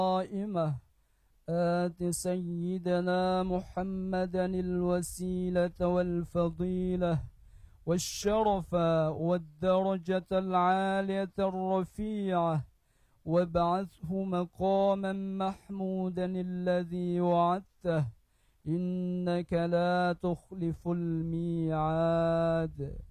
قائمة آت سيدنا محمدا الوسيلة والفضيلة والشرف والدرجة العالية الرفيعة وابعثه مقاما محمودا الذي وعدته إنك لا تخلف الميعاد.